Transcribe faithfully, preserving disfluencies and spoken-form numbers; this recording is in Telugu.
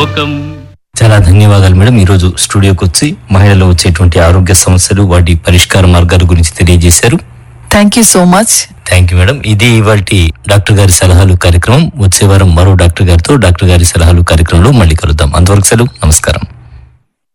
లోకం. చాలా ధన్యవాదాలు మేడం. ఈ రోజు స్టూడియోకి వచ్చి మహిళల్లో వచ్చేటువంటి ఆరోగ్య సమస్యలు, వాటి పరిష్కార మార్గాల గురించి తెలియజేశారు. Thank you so much. Thank you madam. ఇది ఇవాల్టి డాక్టర్ గారి సలహాలు కార్యక్రమం. వచ్చే వారం మరో డాక్టర్ గారితో డాక్టర్ గారి సలహాలు కార్యక్రమంలో మళ్ళీ కలుద్దాం. అంతవరకు సెలవు. నమస్కారం.